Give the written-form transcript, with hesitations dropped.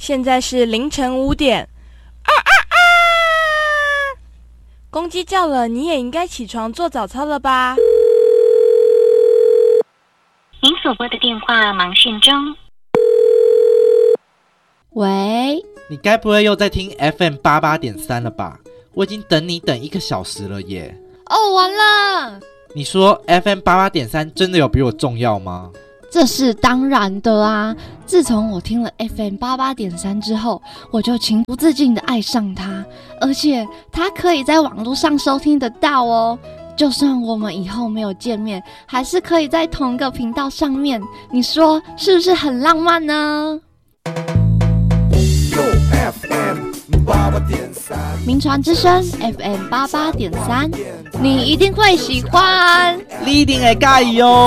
现在是凌晨5点。公鸡叫了，你也应该起床做早操了吧？ 您所拨的电话忙讯中。 喂， 你该不会又在听 FM88.3 了吧？我已经等你等1个小时了耶。 哦，完了。 你说 FM88.3 真的有比我重要吗？ 这是当然的啊！自从我听了 FM88.3 之后，我就情不自禁的爱上它，而且它可以在网络上收听得到哦。就算我们以后没有见面，还是可以在同一个频道上面。你说是不是很浪漫呢？名传之声 FM88.3，你一定会喜欢。 你一定会介意哦。